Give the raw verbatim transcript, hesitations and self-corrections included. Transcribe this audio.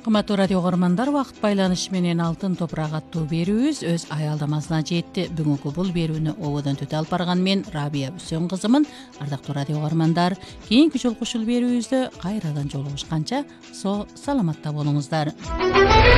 Кымбаттуу радио угармандар, убакыт байланышы менен Алтын топурак аттуу берүүбүз өз аялдамасына жетти. Бүгүнкү бул берүүнү ободон түтө алып барган мен Рабия Үсөн кызымын. Ардактуу радио угармандар, кийинки жолку ушул берүүбүздө кайрадан жолугушканча со саламатта болуңуздар.